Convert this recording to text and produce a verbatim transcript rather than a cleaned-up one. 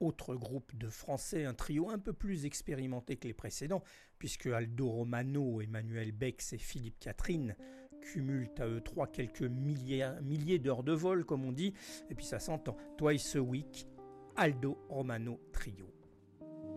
autre groupe de Français, un trio un peu plus expérimenté que les précédents, puisque Aldo Romano, Emmanuel Bex et Philippe Catherine cumulent à eux trois quelques milliers, milliers d'heures de vol, comme on dit, et puis ça s'entend. Twice a Week, Aldo Romano Trio.